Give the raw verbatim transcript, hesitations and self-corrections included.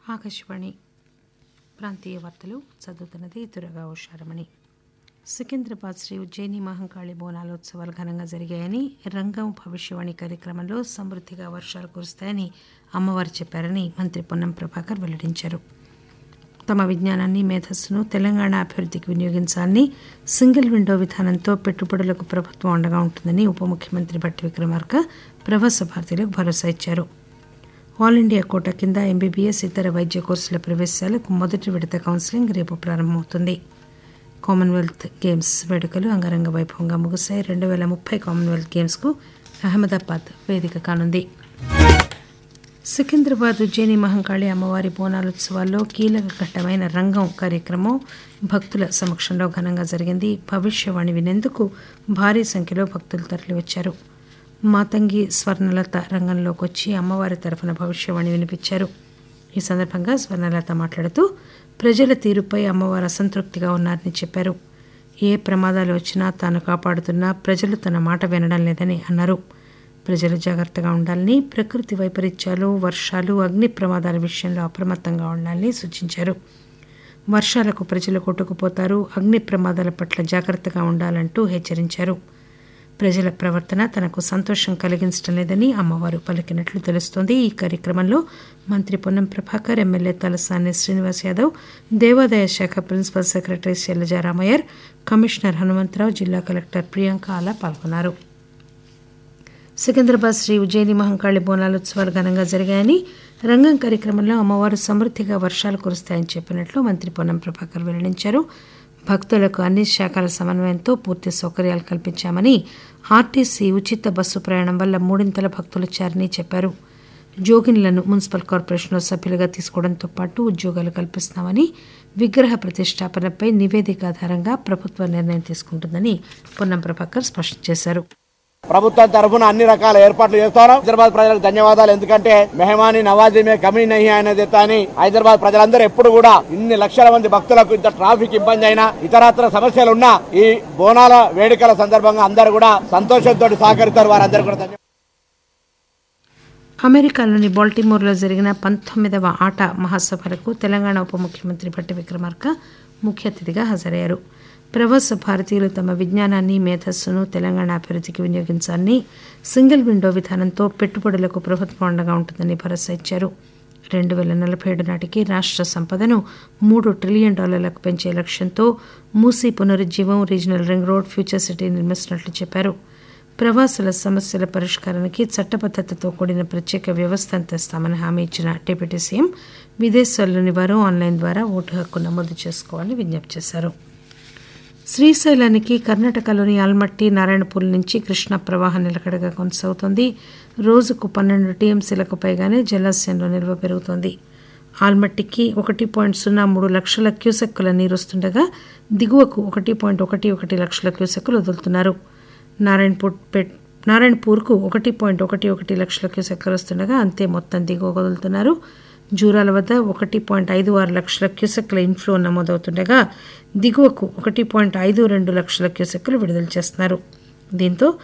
ఆకాశవాణి ప్రాంతీయ వార్తలు చదువుతున్నది దుర్గా ఉషారమణి. సికింద్రాబాద్ శ్రీ ఉజ్జయిని మహంకాళి బోనాలోత్సవాలు ఘనంగా జరిగాయని, రంగం భవిష్యవాణి కార్యక్రమంలో సమృద్దిగా వర్షాలు కురుస్తాయని అమ్మవారు చెప్పారని మంత్రి పొన్నం ప్రభాకర్ వెల్లడించారు. తమ విజ్ఞానాన్ని, మేధస్సును తెలంగాణ అభివృద్దికి వినియోగించాలని, సింగిల్ విండో విధానంతో పెట్టుబడులకు ప్రభుత్వం అండగా ఉంటుందని ఉప ముఖ్యమంత్రి భట్టి విక్రమార్క ప్రవాస భారతీయులకు భరోసా ఇచ్చారు. ఆల్ ఇండియా కోటా కింద ఎంబీబీఎస్ ఇతర వైద్య కోర్సుల ప్రవేశాలకు మొదటి విడత కౌన్సిలింగ్ రేపు ప్రారంభమవుతుంది. కామన్వెల్త్ గేమ్స్ వేడుకలు అంగరంగ వైభవంగా ముగిశాయి. రెండు పేల ముప్పై కామన్వెల్త్ గేమ్స్ కు అహ్మదాబాద్ వేదిక కానుంది. సికింద్రాబాద్ ఉజ్జయిని మహంకాళి అమ్మవారి బోనాలోత్సవాల్లో కీలక ఘట్టమైన రంగం కార్యక్రమం భక్తుల సమక్షంలో ఘనంగా జరిగింది. భవిష్యవాణి వినేందుకు భారీ సంఖ్యలో భక్తులు తరలివచ్చారు. మాతంగి స్వర్ణలత రంగంలోకి వచ్చి అమ్మవారి తరఫున భవిష్యవాణి వినిపించారు. ఈ సందర్భంగా స్వర్ణలత మాట్లాడుతూ ప్రజల తీరుపై అమ్మవారు అసంతృప్తిగా ఉన్నారని చెప్పారు. ఏ ప్రమాదాలు వచ్చినా తాను కాపాడుతున్నా ప్రజలు తన మాట వినడం లేదని అన్నారు. ప్రజలు జాగ్రత్తగా ఉండాలని, ప్రకృతి వైపరీత్యాలు, వర్షాలు, అగ్ని ప్రమాదాల విషయంలో అప్రమత్తంగా ఉండాలని సూచించారు. వర్షాలకు ప్రజలు కొట్టుకుపోతారు, అగ్ని ప్రమాదాల పట్ల జాగ్రత్తగా ఉండాలంటూ హెచ్చరించారు. ప్రజల ప్రవర్తన తనకు సంతోషం కలిగించడం లేదని అమ్మవారు పలికినట్లు తెలుస్తోంది. ఈ కార్యక్రమంలో మంత్రి పొన్నం ప్రభాకర్, ఎమ్మెల్యే తలసాని శ్రీనివాస్ యాదవ్, దేవాదాయ శాఖ principal secretary Shailaja Ramaiyer, commissioner Hanumantharao, జిల్లా కలెక్టర్ ప్రియాంక ఆలా పాల్గొన్నారు. సికింద్రాబాద్ శ్రీ ఉజ్జయిని మహంకాళి బోనాలోత్సవాలు ఘనంగా జరిగాయని, రంగం కార్యక్రమంలో అమ్మవారు సమృద్దిగా వర్షాలు కురుస్తాయని చెప్పినట్లు మంత్రి పొన్నం ప్రభాకర్ వెల్లడించారు. భక్తులకు అన్ని శాఖల సమన్వయంతో పూర్తి సౌకర్యాలు కల్పించామని, ఆర్టీసీ ఉచిత బస్సు ప్రయాణం వల్ల మూడింతల భక్తులు వచ్చారని చెప్పారు. జోగిన్లను మున్సిపల్ కార్పొరేషన్లో సభ్యులుగా తీసుకోవడంతో పాటు ఉద్యోగాలు కల్పిస్తున్నామని, విగ్రహ ప్రతిష్టాపనపై నివేదిక ఆధారంగా ప్రభుత్వం నిర్ణయం తీసుకుంటుందని పొన్నం ప్రభాకర్ స్పష్టం చేశారు. ప్రభుత్వం తరఫున అన్ని రకాల ఏర్పాట్లు చేస్తారు. హైదరాబాద్ ప్రజలకు ధన్యవాదాలు. ఎందుకంటే మెహమాని నవాజీ మే కమీ నహీ అనేది అని హైదరాబాద్ ప్రజలందరూ ఎప్పుడు కూడా ఇన్ని లక్షల మంది భక్తులకు ఇంత ట్రాఫిక్ ఇబ్బంది అయినా, ఇతరత్ర సమస్యలు ఉన్నా ఈ బోనాల వేడుకల సందర్భంగా అందరూ కూడా సంతోషంతో సహకరిస్తారు. వారందరూ కూడా ధన్యవాదాలు. అమెరికాలోని బాల్టిమోర్లో జరిగిన పంతొమ్మిదవ ఆట మహాసభలకు తెలంగాణ ఉప ముఖ్యమంత్రి భట్టి విక్రమార్క ముఖ్య అతిథిగా హాజరయ్యారు. ప్రవాస భారతీయులు తమ విజ్ఞానాన్ని, మేధస్సును తెలంగాణ అభివృద్దికి వినియోగించాలని, సింగిల్ విండో విధానంతో పెట్టుబడులకు ప్రభుత్వం అండగా ఉంటుందని భరోసా ఇచ్చారు. రెండు పేల నలభై ఏడు నాటికి రాష్ట్ర సంపదను మూడు ట్రిలియన్ డాలర్లకు పెంచే లక్ష్యంతో Musi పునరుజ్జీవం, regional ring road, future city నిర్మిస్తున్నట్లు చెప్పారు. ప్రవాసుల సమస్యల పరిష్కారానికి చట్టబద్దతతో కూడిన ప్రత్యేక వ్యవస్థ తెస్తామని హామీ ఇచ్చిన డిప్యూటీ సీఎం విదేశాల్లోని వారు ఆన్లైన్ ద్వారా ఓటు హక్కు నమోదు చేసుకోవాలని విజ్ఞప్తి చేశారు. శ్రీశైలానికి కర్ణాటకలోని ఆల్మట్టి, నారాయణపూర్ నుంచి కృష్ణా ప్రవాహం నిలకడగా కొనసాగుతోంది. రోజుకు పన్నెండు టీఎంసీలకు పైగానే జలాశయంలో నిల్వ పెరుగుతోంది. ఆల్మట్టికి ఒకటి పాయింట్ సున్నా మూడు లక్షల క్యూసెక్కుల నీరు వస్తుండగా దిగువకు ఒకటి పాయింట్ ఒకటి ఒకటి లక్షల క్యూసెక్కులు వదులుతున్నారు. నారాయణపూర్ నారాయణపూర్కు ఒకటి పాయింట్ ఒకటి ఒకటి లక్షల క్యూసెక్కులు వస్తుండగా అంతే మొత్తం దిగువ వదులుతున్నారు. జూరాల వద్ద ఒకటి పాయింట్ ఐదు ఆరు లక్షల క్యూసెక్కుల ఇన్ఫ్లో నమోదవుతుండగా దిగువకు ఒకటి పాయింట్ ఐదు రెండు లక్షల క్యూసెక్కులు విడుదల చేస్తున్నారు. దీంతో